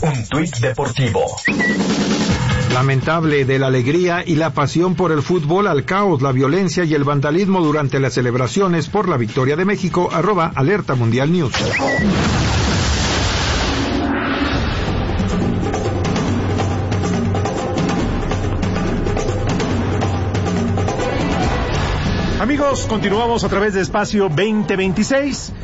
un tuit deportivo. Lamentable de la alegría y la pasión por el fútbol al caos, la violencia y el vandalismo durante las celebraciones por la victoria de México. @Alerta Mundial News. Amigos, continuamos a través de Espacio 2026.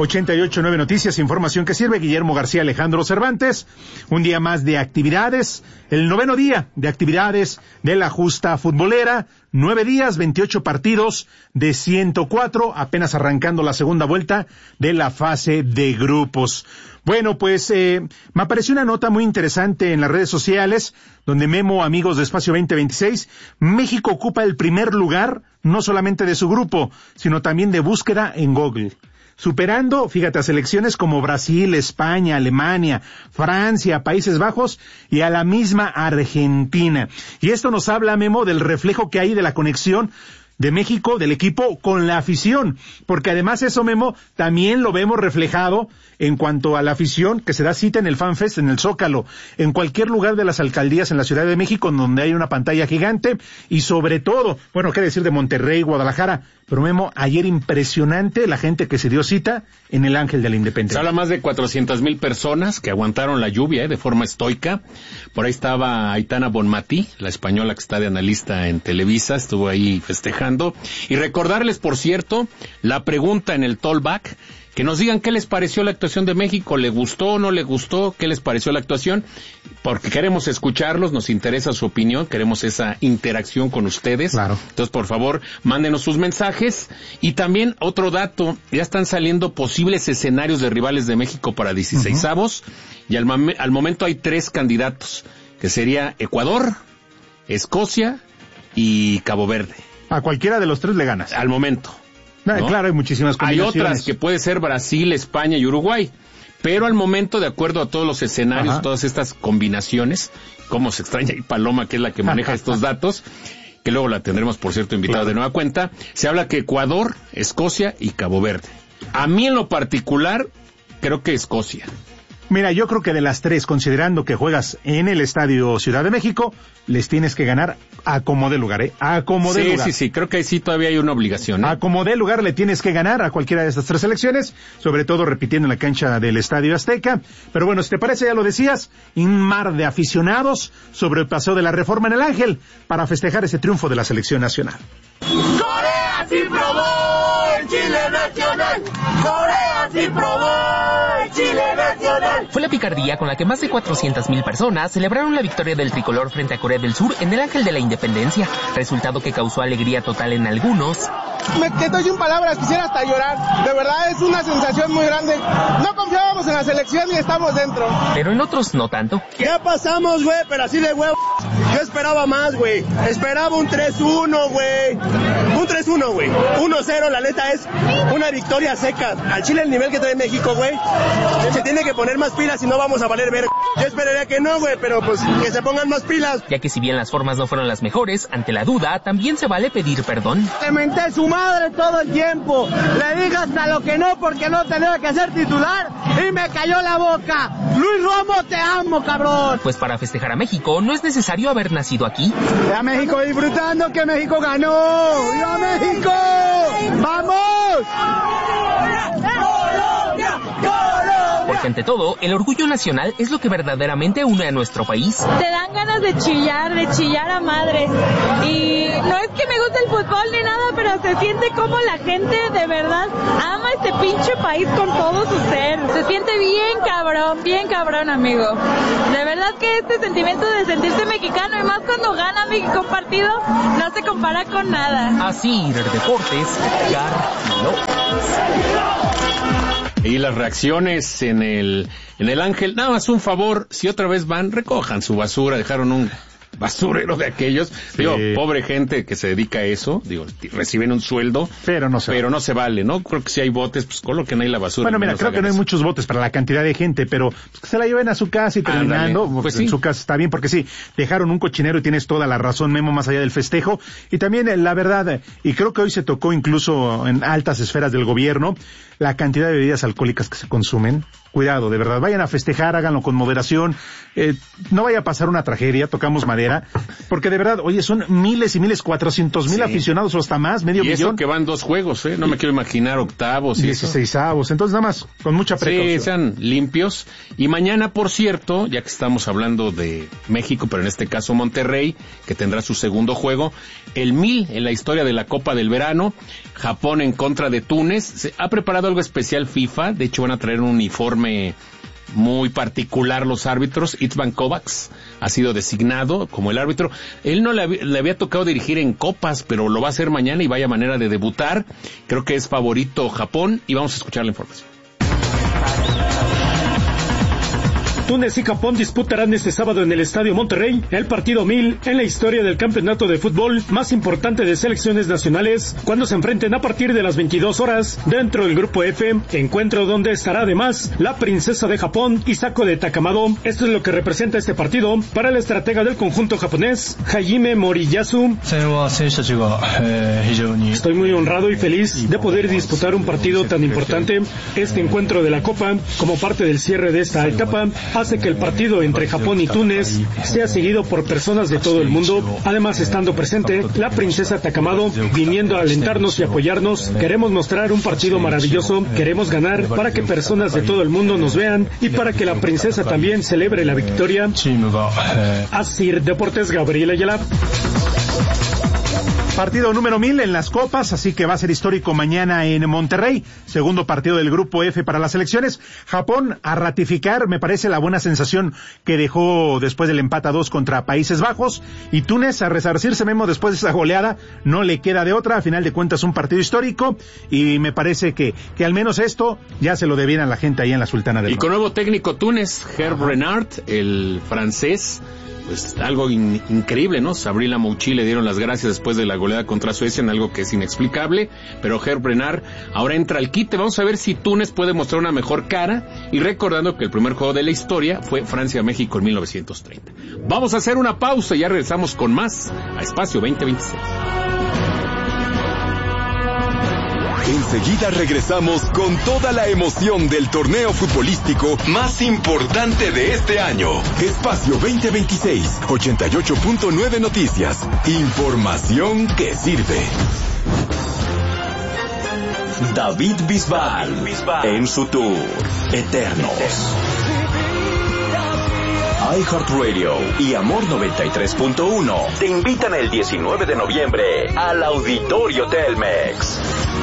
88.9 Noticias, información que sirve. Guillermo García, Alejandro Cervantes. Un día más de actividades, el 9º día de actividades de la justa futbolera. 9 días, 28 partidos de 104, apenas arrancando la segunda vuelta de la fase de grupos. Bueno, pues me apareció una nota muy interesante en las redes sociales, donde Memo, amigos de Espacio 2026, México ocupa el primer lugar, no solamente de su grupo, sino también de búsqueda en Google. Superando, fíjate, a selecciones como Brasil, España, Alemania, Francia, Países Bajos y a la misma Argentina. Y esto nos habla, Memo, del reflejo que hay de la conexión de México, del equipo, con la afición. Porque además eso, Memo, también lo vemos reflejado en cuanto a la afición que se da cita en el FanFest, en el Zócalo, en cualquier lugar de las alcaldías en la Ciudad de México, donde hay una pantalla gigante, y sobre todo, bueno, qué decir de Monterrey, Guadalajara, pero Memo, ayer impresionante la gente que se dio cita en el Ángel de la Independencia. Se habla más de 400,000 personas que aguantaron la lluvia de forma estoica. Por ahí estaba Aitana Bonmatí, la española que está de analista en Televisa, estuvo ahí festejando. Y recordarles, por cierto, la pregunta en el Tollback, que nos digan qué les pareció la actuación de México, ¿le gustó o no le gustó? ¿Qué les pareció la actuación? Porque queremos escucharlos, nos interesa su opinión, queremos esa interacción con ustedes. Claro. Entonces, por favor, mándenos sus mensajes. Y también, otro dato, ya están saliendo posibles escenarios de rivales de México para 16avos, y al momento hay 3 candidatos, que sería Ecuador, Escocia y Cabo Verde. A cualquiera de los 3 le ganas. Al momento. ¿no? Claro, hay muchísimas combinaciones. Hay otras que puede ser Brasil, España y Uruguay, pero al momento, de acuerdo a todos los escenarios, todas estas combinaciones, como se extraña y Paloma, que es la que maneja estos datos, que luego la tendremos, por cierto, invitada de nueva cuenta, se habla que Ecuador, Escocia y Cabo Verde. A mí en lo particular, creo que Escocia. Mira, yo creo que de las 3, considerando que juegas en el Estadio Ciudad de México, les tienes que ganar a como dé lugar, a como dé lugar. Sí, creo que ahí sí todavía hay una obligación. A como dé lugar le tienes que ganar a cualquiera de estas 3 selecciones, sobre todo repitiendo en la cancha del Estadio Azteca. Pero bueno, si te parece, ya lo decías, un mar de aficionados sobre el paseo de la Reforma en el Ángel para festejar ese triunfo de la selección nacional. Corea sí probó el Chile nacional. Corea sí probó el Chile nacional. Fue la picardía con la que más de 400,000 personas celebraron la victoria del tricolor frente a Corea del Sur en el Ángel de la Independencia, resultado que causó alegría total en algunos. Me quedo sin palabras, quisiera hasta llorar. De verdad es una sensación muy grande. No confiábamos en la selección y estamos dentro. Pero en otros no tanto. Ya pasamos, güey, pero así de huevo. Yo esperaba más, güey. Esperaba un 3-1, güey. Un 3-1, güey. 1-0, la neta es una victoria seca. Al Chile el nivel que trae México, güey, se tiene que poner más pilas y no vamos a valer ver. Yo esperaría que no, güey, pero pues que se pongan más pilas. Ya que si bien las formas no fueron las mejores, ante la duda también se vale pedir perdón. Le menté su madre todo el tiempo. Le dije hasta lo que no porque no tenía que ser titular y me cayó la boca. Luis Romo, te amo, cabrón. Pues para festejar a México no es necesario haber nacido aquí. Ya México disfrutando que México ganó. ¡Viva México! ¡Vamos! ¡Colombia! ¡Colombia! Porque ante todo, el orgullo nacional es lo que verdaderamente une a nuestro país. Te dan ganas de chillar a madre. Y no es que me guste el fútbol ni nada, pero se siente como la gente de verdad ama este pinche país con todo su ser. Se siente bien cabrón, amigo. De verdad que este sentimiento de sentirse mexicano, y más cuando gana México un partido, no se compara con nada. Así, Deportes, Carlos. Y las reacciones en el Ángel, nada más un favor, si otra vez van, recojan su basura, dejaron un basurero de aquellos. Sí. Digo, pobre gente que se dedica a eso, digo, reciben un sueldo, pero no se vale, ¿no? Creo que si hay botes, pues coloquen ahí la basura. Bueno, mira, creo que no hay muchos botes para la cantidad de gente, pero pues, que se la lleven a su casa y terminando, pues en su casa está bien, porque sí, dejaron un cochinero y tienes toda la razón, Memo, más allá del festejo. Y también, la verdad, y creo que hoy se tocó incluso en altas esferas del gobierno, la cantidad de bebidas alcohólicas que se consumen. cuidado, de verdad, vayan a festejar, háganlo con moderación, no vaya a pasar una tragedia, tocamos madera, porque de verdad, oye, son miles y miles, 400,000 aficionados o hasta más, medio millón. Y eso que van 2 juegos, no me quiero imaginar octavos y 16avos, entonces nada más, con mucha precaución. Sí, sean limpios. Y mañana, por cierto, ya que estamos hablando de México, pero en este caso Monterrey, que tendrá su segundo juego, el 1000 en la historia de la Copa del Verano, Japón en contra de Túnez. Se ha preparado algo especial FIFA, de hecho van a traer un uniforme muy particular los árbitros. Itzvan Kovacs ha sido designado como el árbitro. Él no le había tocado dirigir en copas, pero lo va a hacer mañana y vaya manera de debutar. Creo que es favorito Japón y vamos a escuchar la información. Túnez y Japón disputarán este sábado en el Estadio Monterrey el partido 1000 en la historia del campeonato de fútbol más importante de selecciones nacionales, cuando se enfrenten a partir de las 22 horas dentro del Grupo F, encuentro donde estará además la princesa de Japón, Hisako de Takamado. Esto es lo que representa este partido para el estratega del conjunto japonés, Hajime Moriyasu. Estoy muy honrado y feliz de poder disputar un partido tan importante. Este encuentro de la Copa, como parte del cierre de esta etapa, hace que el partido entre Japón y Túnez sea seguido por personas de todo el mundo. Además, estando presente la princesa Takamado, viniendo a alentarnos y apoyarnos, queremos mostrar un partido maravilloso, queremos ganar para que personas de todo el mundo nos vean y para que la princesa también celebre la victoria. Asir Deportes, Gabriel Ayala. Partido número 1000 en las copas, así que va a ser histórico mañana en Monterrey. Segundo partido del Grupo F para las selecciones. Japón a ratificar, me parece, la buena sensación que dejó después del empate a 2 contra Países Bajos. Y Túnez a resarcirse, Memo, después de esa goleada. No le queda de otra, a final de cuentas un partido histórico. Y me parece que al menos esto ya se lo debían a la gente ahí en la Sultana del Norte. Y con nuevo técnico Túnez, Herb Renard, el francés. Pues algo increíble, ¿no? Sabrina Mouchi le dieron las gracias después de la goleada contra Suecia en algo que es inexplicable, pero Herb Renard ahora entra al quite. Vamos a ver si Túnez puede mostrar una mejor cara, y recordando que el primer juego de la historia fue Francia-México en 1930. Vamos a hacer una pausa y ya regresamos con más a Espacio 2026. Enseguida regresamos con toda la emoción del torneo futbolístico más importante de este año. Espacio 2026, 88.9 Noticias. Información que sirve. David Bisbal en su tour Eternos. iHeartRadio y Amor 93.1 te invitan el 19 de noviembre al Auditorio Telmex.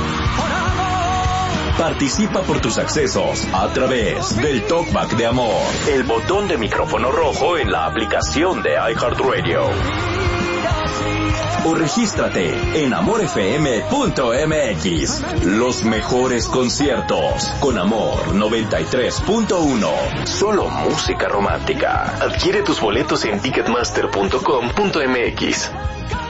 Participa por tus accesos a través del Talkback de Amor, el botón de micrófono rojo en la aplicación de iHeartRadio. O regístrate en amorfm.mx. Los mejores conciertos con Amor 93.1. Solo música romántica. Adquiere tus boletos en ticketmaster.com.mx.